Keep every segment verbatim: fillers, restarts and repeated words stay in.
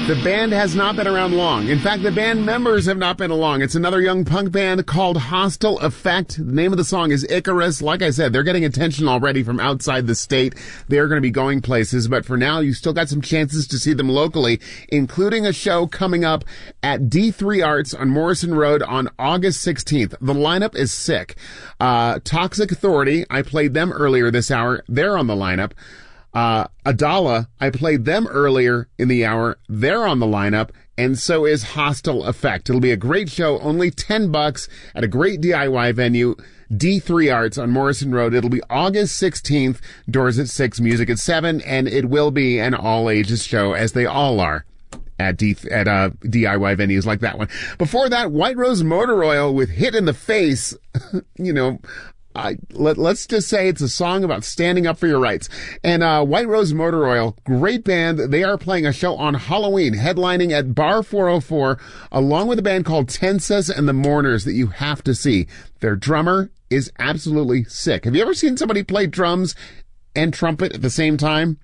The band has not been around long. In fact, the band members have not been along. It's another young punk band called Hostile Effect. The name of the song is Icarus. Like I said, they're getting attention already from outside the state. They're going to be going places, but for now, you still got some chances to see them locally, including a show coming up at D three Arts on Morrison Road on August sixteenth. The lineup is sick. Uh, Toxic Authority, I played them earlier this hour. They're on the lineup. Uh, Adala, I played them earlier in the hour. They're on the lineup, and so is Hostile Effect. It'll be a great show, only ten bucks at a great D I Y venue, D three Arts on Morrison Road. It'll be August sixteenth, doors at six, music at seven, and it will be an all-ages show, as they all are at D, at uh, D I Y venues like that one. Before that, White Rose Motor Oil with Hit in the Face, you know, I, let, let's just say it's a song about standing up for your rights. And uh, White Rose Motor Oil, great band. They are playing a show on Halloween, headlining at Bar four oh four, along with a band called Tensas and the Mourners that you have to see. Their drummer is absolutely sick. Have you ever seen somebody play drums and trumpet at the same time?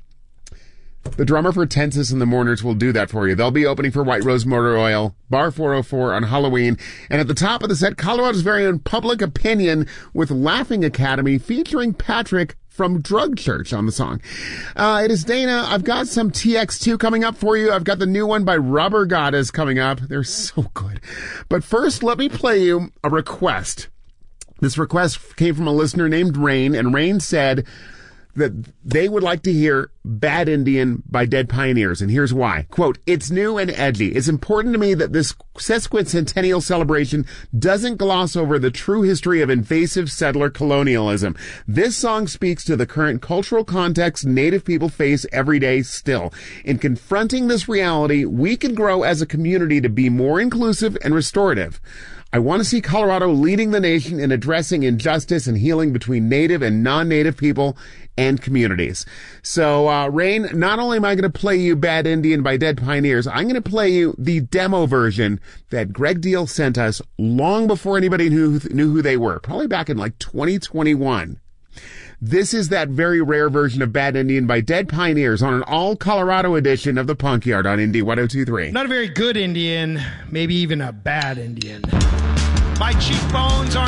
The drummer for Tensas and the Mourners will do that for you. They'll be opening for White Rose Motor Oil, Bar four oh four on Halloween. And at the top of the set, Colorado's very own Public Opinion with Laughing Academy featuring Patrick from Drug Church on the song. Uh, it is Dana. I've got some T X two coming up for you. I've got the new one by Rubber Goddess coming up. They're so good. But first, let me play you a request. This request came from a listener named Rain, and Rain said that they would like to hear Bad Indian by Dead Pioneers, and here's why. Quote, "It's new and edgy. It's important to me that this sesquicentennial celebration doesn't gloss over the true history of invasive settler colonialism. This song speaks to the current cultural context Native people face every day still. In confronting this reality, we can grow as a community to be more inclusive and restorative. I want to see Colorado leading the nation in addressing injustice and healing between Native and non-Native people and communities." So, uh, Rain, not only am I going to play you Bad Indian by Dead Pioneers, I'm going to play you the demo version that Greg Deal sent us long before anybody knew, knew who they were, probably back in like twenty twenty-one. This is that very rare version of Bad Indian by Dead Pioneers on an all-Colorado edition of the Punk Yard on Indy one oh two point three. Not a very good Indian, maybe even a bad Indian. My cheekbones are